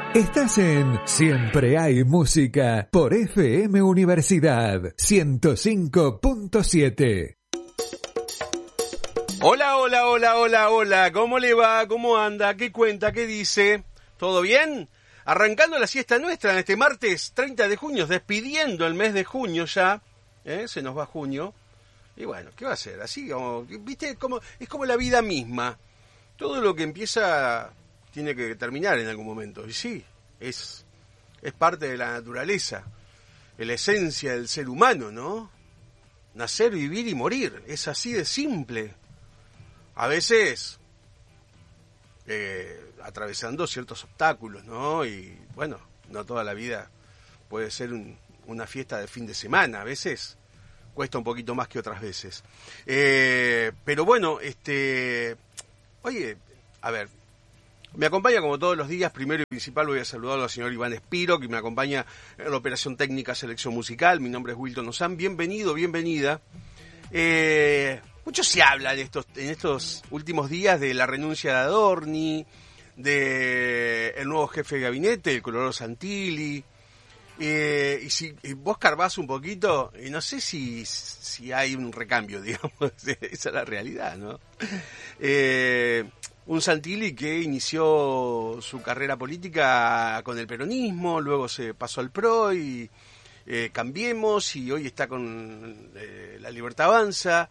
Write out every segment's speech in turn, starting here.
Estás en Siempre hay música por FM Universidad 105.7. Hola, ¿cómo le va? ¿Cómo anda? ¿Qué cuenta? ¿Qué dice? ¿Todo bien? Arrancando la siesta nuestra en este martes 30 de junio, despidiendo el mes de junio ya, se nos va junio, y bueno, ¿qué va a ser? Así como, ¿viste? Es como la vida misma, todo lo que empieza tiene que terminar en algún momento, y sí, es parte de la naturaleza, es la esencia del ser humano, ¿no? Nacer, vivir y morir, es así de simple. A veces atravesando ciertos obstáculos, ¿no? Y bueno, no toda la vida puede ser una fiesta de fin de semana, a veces cuesta un poquito más que otras veces. Pero bueno, oye, a ver, me acompaña como todos los días, primero y principal voy a saludar al señor Iván Espiro, que me acompaña en la operación técnica selección musical. Mi nombre es Wilton Ozán, bienvenido, bienvenida. Mucho se habla en estos últimos días de la renuncia de Adorni, de el nuevo jefe de gabinete, el Colorado Santilli, y si vos carbás un poquito, no sé si hay un recambio, digamos, esa es la realidad, ¿no? Un Santilli que inició su carrera política con el peronismo, luego se pasó al PRO y Cambiemos, y hoy está con La Libertad Avanza,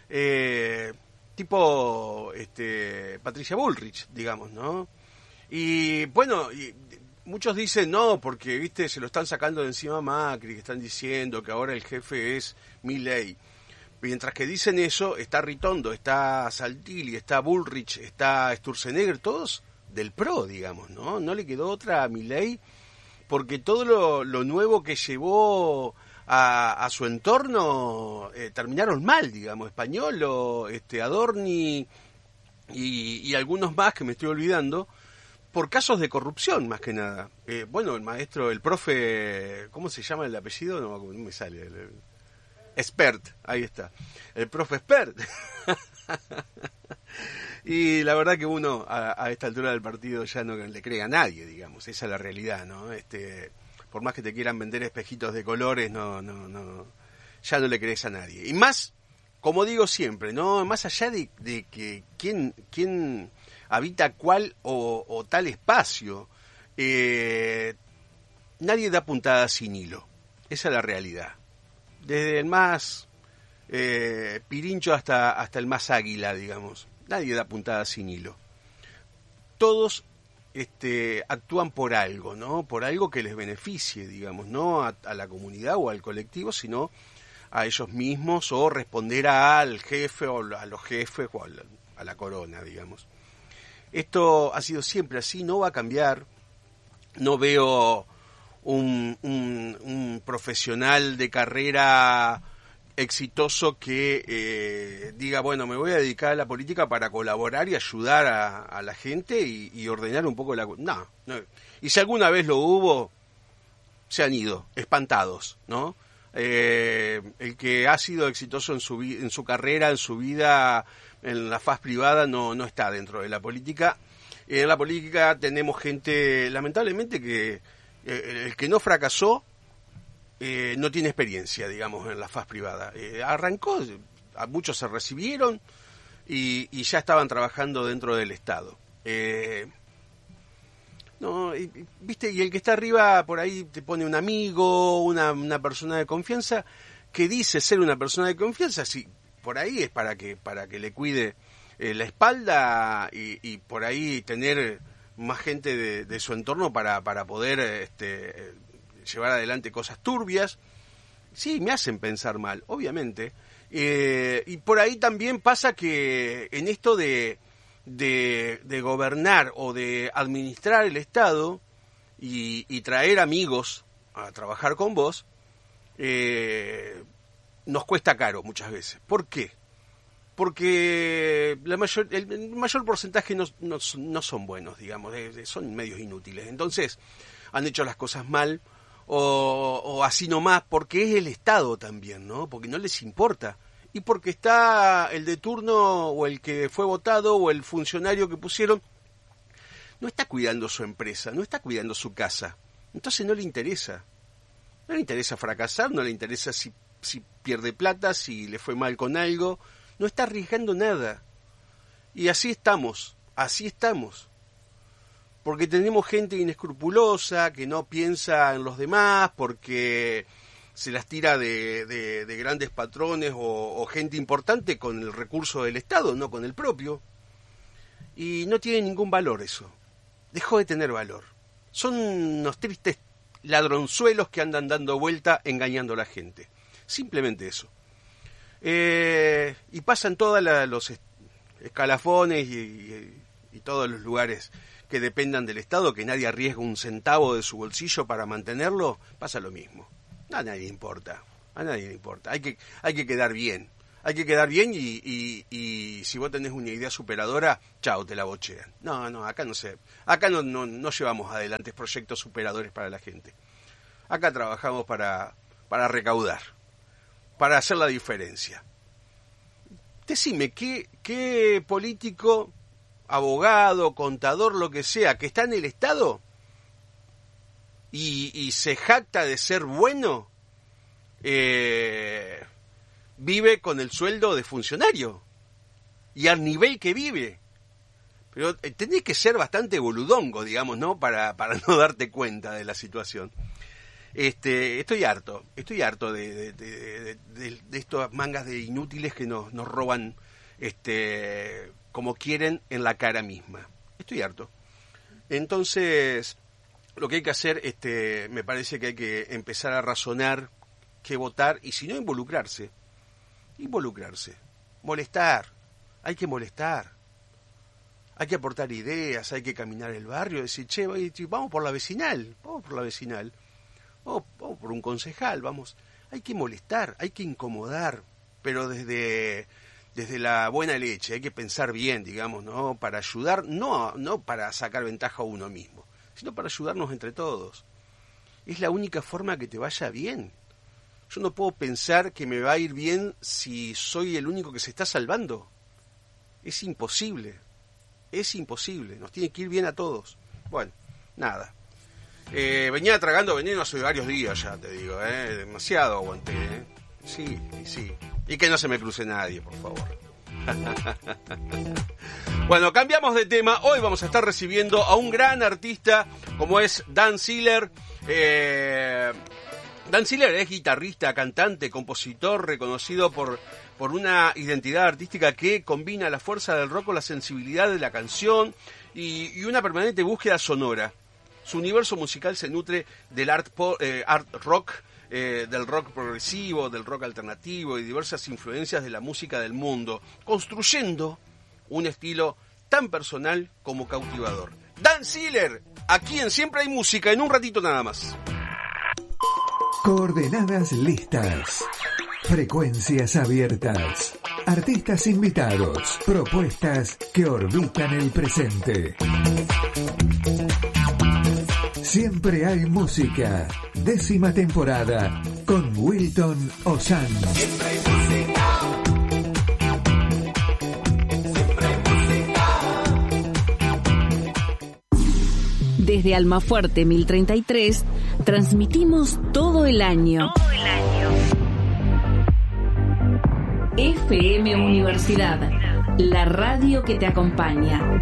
tipo Patricia Bullrich, digamos, ¿no? Y bueno, muchos dicen no, porque viste se lo están sacando de encima a Macri, que están diciendo que ahora el jefe es Milei. Mientras que dicen eso, está Ritondo, está Santilli, está Bullrich, está Sturzenegger, todos del PRO, digamos, ¿no? No le quedó otra a Milei, porque todo lo nuevo que llevó a su entorno terminaron mal, digamos. Españolo, Adorni y algunos más que me estoy olvidando, por casos de corrupción más que nada. Bueno, el profe, ¿cómo se llama el apellido? No me sale. Expert, ahí está. El profe Expert. Y la verdad que uno a esta altura del partido ya no le cree a nadie, digamos. Esa es la realidad, ¿no? Por más que te quieran vender espejitos de colores, no, ya no le crees a nadie. Y más, como digo siempre, ¿no? Más allá de que quién habita cuál o tal espacio, nadie da puntada sin hilo. Esa es la realidad. Desde el más pirincho hasta el más águila, digamos. Nadie da puntada sin hilo. Todos actúan por algo, ¿no? Por algo que les beneficie, digamos, no a la comunidad o al colectivo, sino a ellos mismos, o responder al jefe o a los jefes o a la corona, digamos. Esto ha sido siempre así, no va a cambiar. No veo un profesional de carrera exitoso que diga, bueno, me voy a dedicar a la política para colaborar y ayudar a la gente y ordenar un poco no. Y si alguna vez lo hubo, se han ido, espantados, ¿no? El que ha sido exitoso en su carrera, en su vida, en la faz privada, no está dentro de la política. En la política tenemos gente, lamentablemente, que el que no fracasó no tiene experiencia, digamos, en la faz privada. Arrancó, a muchos se recibieron y ya estaban trabajando dentro del Estado. ¿Viste? Y el que está arriba por ahí te pone un amigo, una persona de confianza, que dice ser una persona de confianza, sí, por ahí es para que le cuide la espalda y por ahí tener más gente de su entorno para poder llevar adelante cosas turbias. Sí, me hacen pensar mal, obviamente. Y por ahí también pasa que en esto de gobernar o de administrar el Estado y traer amigos a trabajar con vos, nos cuesta caro muchas veces. ¿Por qué? Porque el mayor porcentaje no son buenos, digamos, son medios inútiles. Entonces, han hecho las cosas mal o así nomás, porque es el Estado también, ¿no? Porque no les importa. Y porque está el de turno o el que fue votado o el funcionario que pusieron, no está cuidando su empresa, no está cuidando su casa. Entonces no le interesa. No le interesa fracasar, no le interesa si pierde plata, si le fue mal con algo. No está arriesgando nada. Y así estamos. Porque tenemos gente inescrupulosa, que no piensa en los demás, porque se las tira de grandes patrones o gente importante con el recurso del Estado, no con el propio. Y no tiene ningún valor eso. Dejó de tener valor. Son unos tristes ladronzuelos que andan dando vuelta engañando a la gente. Simplemente eso. Y pasan todos los escalafones y todos los lugares que dependan del Estado, que nadie arriesga un centavo de su bolsillo para mantenerlo, pasa lo mismo. A nadie le importa. Hay que quedar bien. Hay que quedar bien y si vos tenés una idea superadora, chao, te la bochean. No, acá no sé. Acá no llevamos adelante proyectos superadores para la gente. Acá trabajamos para recaudar, para hacer la diferencia. Decime, ¿qué político, abogado, contador, lo que sea, que está en el Estado y se jacta de ser bueno, vive con el sueldo de funcionario y al nivel que vive? Pero tenés que ser bastante boludongo, digamos, ¿no? Para no darte cuenta de la situación. Estoy harto de estas mangas de inútiles que nos roban como quieren en la cara misma. Estoy harto. Entonces, lo que hay que hacer, me parece que hay que empezar a razonar qué votar, y si no, involucrarse, molestar, hay que aportar ideas, hay que caminar el barrio, decir, che, vamos por la vecinal, vamos por un concejal, hay que molestar, hay que incomodar, pero desde la buena leche, hay que pensar bien, digamos, ¿no? Para ayudar, no para sacar ventaja a uno mismo, sino para ayudarnos entre todos. Es la única forma que te vaya bien. Yo no puedo pensar que me va a ir bien si soy el único que se está salvando. Es imposible, nos tiene que ir bien a todos. Bueno, nada. Venía tragando veneno hace varios días ya, te digo, demasiado aguanté, Sí. Y que no se me cruce nadie, por favor. Bueno, cambiamos de tema. Hoy vamos a estar recibiendo a un gran artista como es Dan Ziegler. Dan Ziegler es guitarrista, cantante, compositor, reconocido por una identidad artística que combina la fuerza del rock con la sensibilidad de la canción y una permanente búsqueda sonora. Su universo musical se nutre del art rock, del rock progresivo, del rock alternativo y diversas influencias de la música del mundo, construyendo un estilo tan personal como cautivador. Dan Ziegler, aquí en Siempre Hay Música, en un ratito nada más. Coordenadas listas. Frecuencias abiertas. Artistas invitados. Propuestas que orbitan el presente. Siempre hay música. 10ª temporada con Wilton Ozan. Siempre hay música. Siempre hay música. Desde Almafuerte 1033 transmitimos todo el año. FM Universidad, la radio que te acompaña.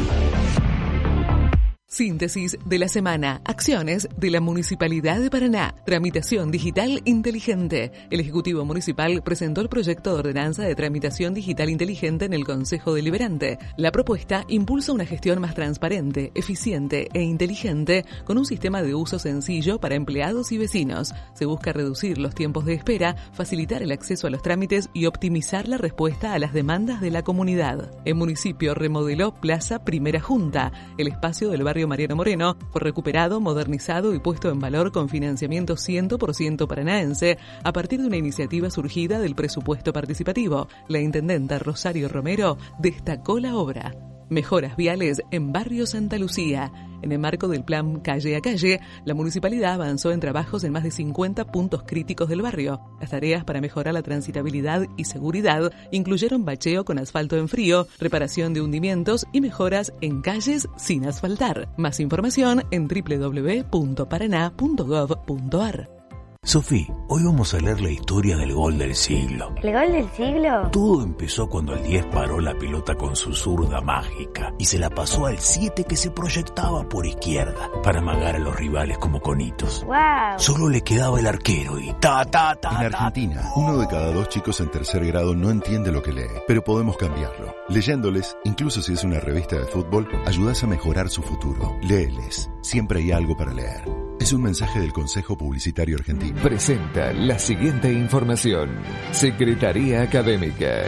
Síntesis de la semana. Acciones de la Municipalidad de Paraná. Tramitación digital inteligente. El Ejecutivo Municipal presentó el proyecto de ordenanza de tramitación digital inteligente en el Consejo Deliberante. La propuesta impulsa una gestión más transparente, eficiente e inteligente con un sistema de uso sencillo para empleados y vecinos. Se busca reducir los tiempos de espera, facilitar el acceso a los trámites y optimizar la respuesta a las demandas de la comunidad. El municipio remodeló Plaza Primera Junta. El espacio del barrio Mariano Moreno fue recuperado, modernizado y puesto en valor con financiamiento 100% paranaense a partir de una iniciativa surgida del presupuesto participativo. La intendenta Rosario Romero destacó la obra. Mejoras viales en Barrio Santa Lucía. En el marco del plan Calle a Calle, la municipalidad avanzó en trabajos en más de 50 puntos críticos del barrio. Las tareas para mejorar la transitabilidad y seguridad incluyeron bacheo con asfalto en frío, reparación de hundimientos y mejoras en calles sin asfaltar. Más información en www.paraná.gov.ar. Sofi, hoy vamos a leer la historia del gol del siglo. ¿El gol del siglo? Todo empezó cuando el 10 paró la pelota con su zurda mágica y se la pasó al 7 que se proyectaba por izquierda para amagar a los rivales como conitos. ¡Wow! Solo le quedaba el arquero y ta. En Argentina, 1 de cada 2 chicos en tercer grado no entiende lo que lee, pero podemos cambiarlo. Leyéndoles, incluso si es una revista de fútbol, ayudas a mejorar su futuro. Léeles, siempre hay algo para leer. Es un mensaje del Consejo Publicitario Argentino. Presenta la siguiente información. Secretaría Académica.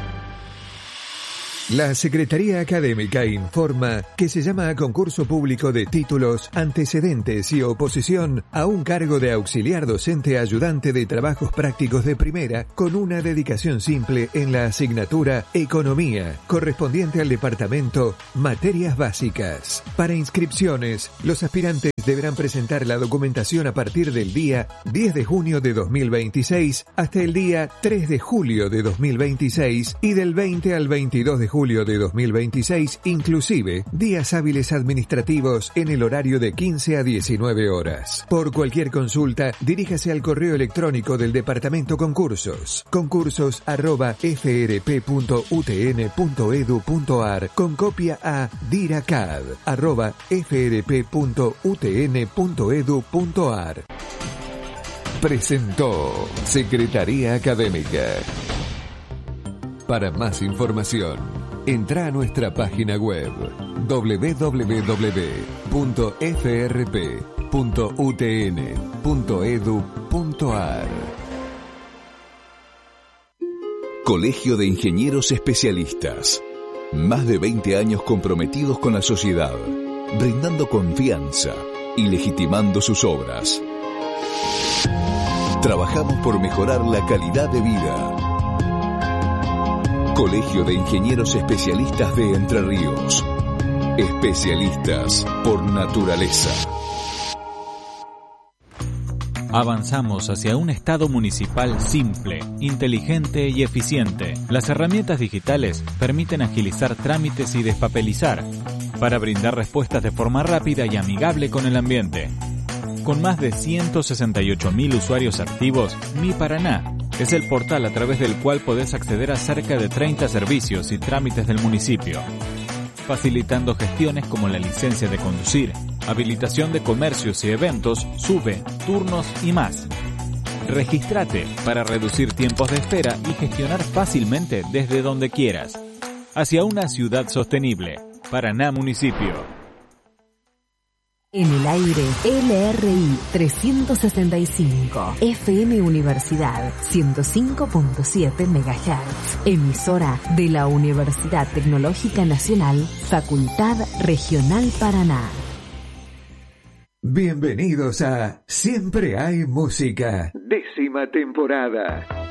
La Secretaría Académica informa que se llama a concurso público de títulos, antecedentes y oposición a un cargo de auxiliar docente ayudante de trabajos prácticos de primera con una dedicación simple en la asignatura Economía, correspondiente al departamento Materias Básicas. Para inscripciones, los aspirantes deberán presentar la documentación a partir del día 10 de junio de 2026 hasta el día 3 de julio de 2026 y del 20 al 22 de julio de 2026, inclusive días hábiles administrativos en el horario de 15 a 19 horas. Por cualquier consulta, diríjase al correo electrónico del Departamento Concursos, concursos@frp.utn.edu.ar, con copia a diracad@frp.utn.edu.ar. Presentó Secretaría Académica. Para más información, entra a nuestra página web www.frp.utn.edu.ar. Colegio de Ingenieros Especialistas. Más de 20 años comprometidos con la sociedad, brindando confianza y legitimando sus obras. Trabajamos por mejorar la calidad de vida. Colegio de Ingenieros Especialistas de Entre Ríos. Especialistas por naturaleza. Avanzamos hacia un Estado municipal simple, inteligente y eficiente. Las herramientas digitales permiten agilizar trámites y despapelizar, para brindar respuestas de forma rápida y amigable con el ambiente. Con más de 168.000 usuarios activos, Mi Paraná es el portal a través del cual podés acceder a cerca de 30 servicios y trámites del municipio, facilitando gestiones como la licencia de conducir, habilitación de comercios y eventos, SUBE, turnos y más. Regístrate para reducir tiempos de espera y gestionar fácilmente desde donde quieras. Hacia una ciudad sostenible. Paraná Municipio. En el aire, LRI 365, FM Universidad 105.7 MHz, emisora de la Universidad Tecnológica Nacional, Facultad Regional Paraná. Bienvenidos a Siempre hay música, 10ª temporada.